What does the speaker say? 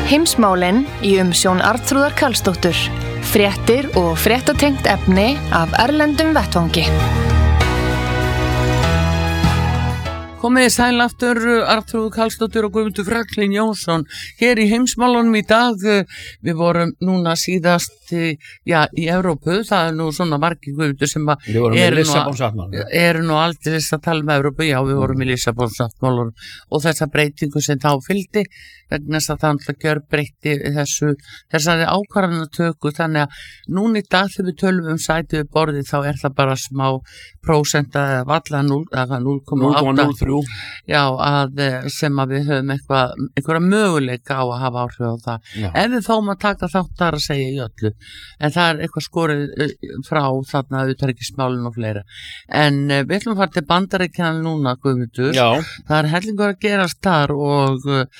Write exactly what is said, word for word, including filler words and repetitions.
Heimsmálin í umsjón Arnþrúðar Karlsdóttur. Fréttir og fréttatengt efni af erlendum vettvangi. Komið sæl aftur, Arnþrúður Karlsdóttir og Guðmundur Franklín Jónsson hér í heimsmálunum í dag. Við vorum núna síðast já, í Evrópu, það er nú svona margir Guðmundur sem eru nú, er nú aldrei að tala um Evrópu. Já, við vorum í Lissabonsáttmálanum og þessa breytingu sem þá fylgdi vegna þess að það alltaf gjör breytti þessu, þessari ákvarðanatöku, þannig að núna í dag þegar við tölum um sætið við borðið þá er það bara smá prósenta eða valla núll komma átta já, að, sem að við höfum eitthvað, einhverja möguleika á að hafa áhrif á það. Já. Ef við fáum að taka þátt þar að segja í öllu, en það er eitthvað skorið frá þarna utanríkismálin og fleira. En uh, við ætlum að fara til Bandaríkjanna núna, Guðmundur. Já. Það er hellingur að gerast þar og uh,